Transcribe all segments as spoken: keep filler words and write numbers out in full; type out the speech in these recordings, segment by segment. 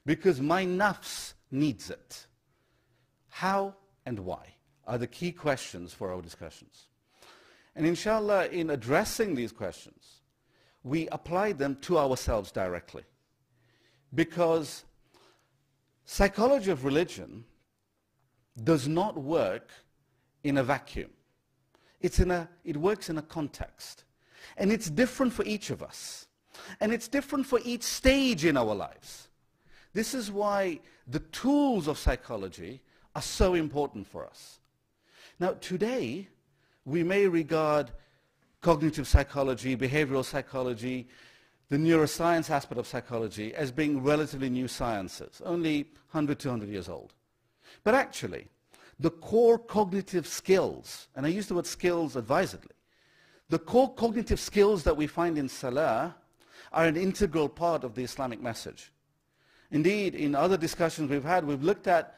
because my nafs needs it. How and why are the key questions for our discussions. And inshallah, in addressing these questions, we apply them to ourselves directly. Because psychology of religion does not work in a vacuum. It's in a, it works in a context. And it's different for each of us. And it's different for each stage in our lives. This is why the tools of psychology are so important for us. Now, today, we may regard cognitive psychology, behavioral psychology, the neuroscience aspect of psychology as being relatively new sciences, only one hundred, two hundred years old. But actually, the core cognitive skills, and I use the word skills advisedly, the core cognitive skills that we find in Salah are an integral part of the Islamic message. Indeed, in other discussions we've had, we've looked at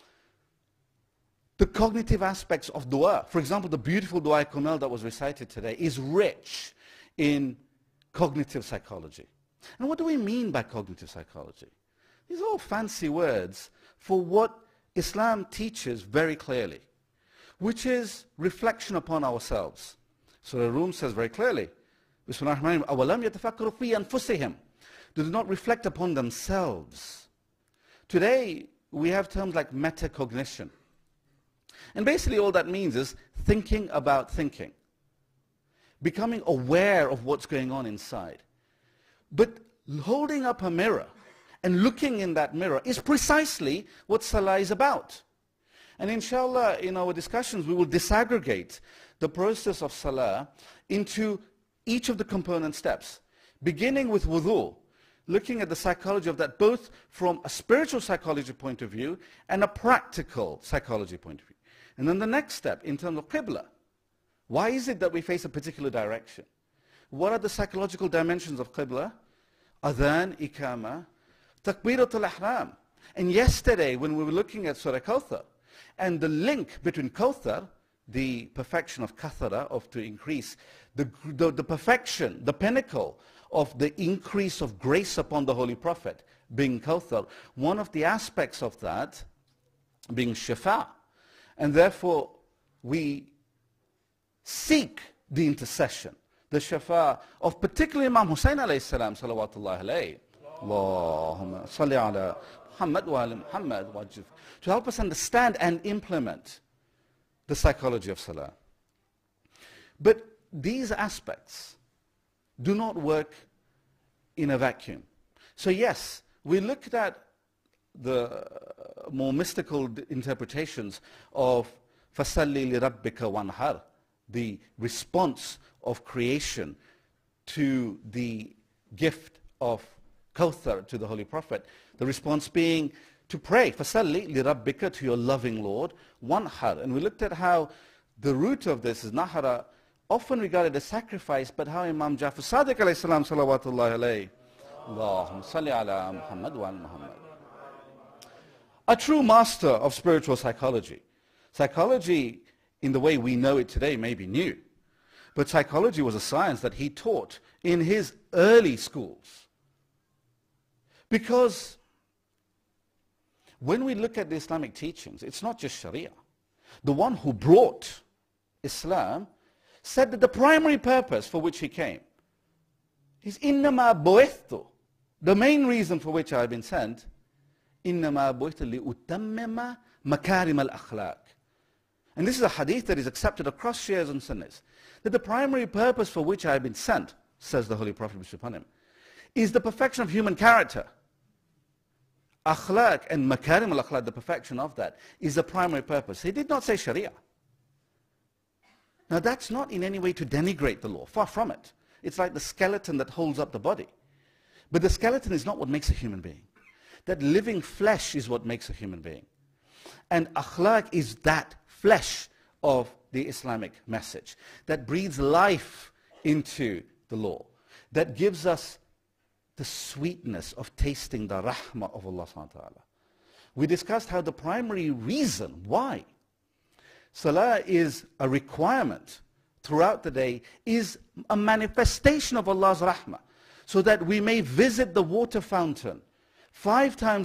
the cognitive aspects of dua. For example, the beautiful dua Kumail that was recited today is rich in cognitive psychology. And what do we mean by cognitive psychology? These are all fancy words for what Islam teaches very clearly, which is reflection upon ourselves. Surah Rum says very clearly, Bismillahir-Rahmanir-Rahim, أَوَلَمْ يَتَفَكَّرُوا فِي أَنفُسِهِمْ. They do not reflect upon themselves. Today, we have terms like metacognition. And basically all that means is thinking about thinking. Becoming aware of what's going on inside. But holding up a mirror and looking in that mirror is precisely what Salah is about. And inshallah, in our discussions, we will disaggregate the process of Salah into each of the component steps. Beginning with wudu, looking at the psychology of that both from a spiritual psychology point of view and a practical psychology point of view. And then the next step, in terms of qibla. Why is it that we face a particular direction? What are the psychological dimensions of qibla? Adhan, ikama, takbiratul ihram. And yesterday, when we were looking at Surah Kawthar, and the link between Kawthar, the perfection of kathara, of to increase, the, the, the perfection, the pinnacle of the increase of grace upon the Holy Prophet, being Kawthar, one of the aspects of that being shafa'. And therefore, we seek the intercession, the shafa' of particularly Imam Hussein alayhi salam, salawatullah alayhi. Allahumma salli ala Muhammad wa ala Muhammad wajif. To help us understand and implement the psychology of Salah. But these aspects do not work in a vacuum. So yes, we looked at the more mystical interpretations of فَصَلِّ لِرَبِّكَ وَانْحَرْ, the response of creation to the gift of Kawthar to the Holy Prophet. The response being to pray, فَصَلِّ لِرَبِّكَ, to your loving Lord, وَانْحَرْ. And we looked at how the root of this is nahara, often regarded as sacrifice, but how Imam Jafar Sadiq alayhi salam, salawatullah alayhi, Allahumma salli ala Muhammad wa ala Muhammad. A true master of spiritual psychology. Psychology, in the way we know it today, may be new. But psychology was a science that he taught in his early schools. Because when we look at the Islamic teachings, it's not just Sharia. The one who brought Islam said that the primary purpose for which he came is إِنَّمَا بُعِثْتُ, the main reason for which I have been sent, إِنَّمَا بُعِثْتُ لِأُتَمِّمَ مَكَارِمَ الْأَخْلَاقِ. And this is a hadith that is accepted across Shias and Sunnis, that the primary purpose for which I have been sent, says the Holy Prophet, peace be upon him, is the perfection of human character. Akhlaq and makarim al-akhlaq, the perfection of that, is the primary purpose. He did not say Sharia. Now that's not in any way to denigrate the law, far from it. It's like the skeleton that holds up the body. But the skeleton is not what makes a human being. That living flesh is what makes a human being. And akhlaq is that flesh of the Islamic message that breathes life into the law, that gives us the sweetness of tasting the rahmah of Allah subhanahu wa ta'ala. We discussed how the primary reason why Salah is a requirement throughout the day is a manifestation of Allah's rahmah, so that we may visit the water fountain five times